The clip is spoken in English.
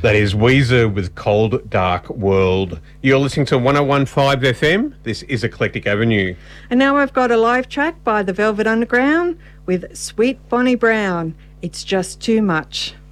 That is Weezer with Cold Dark World. You're listening to 101.5 FM. This is Eclectic Avenue. And now I've got a live track by the Velvet Underground with Sweet Bonnie Brown. It's Just Too Much.